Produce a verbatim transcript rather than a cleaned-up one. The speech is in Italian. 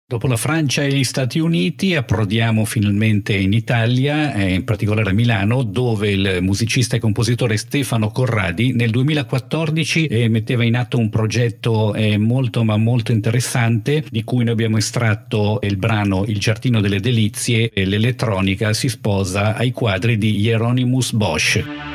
Dopo la Francia e gli Stati Uniti approdiamo finalmente in Italia, eh, in particolare a Milano, dove il musicista e compositore Stefano Corradi nel duemilaquattordici eh, metteva in atto un progetto eh, molto ma molto interessante, di cui noi abbiamo estratto il brano Il Giardino delle Delizie e l'elettronica si sposa ai quadri di Hieronymus Bosch.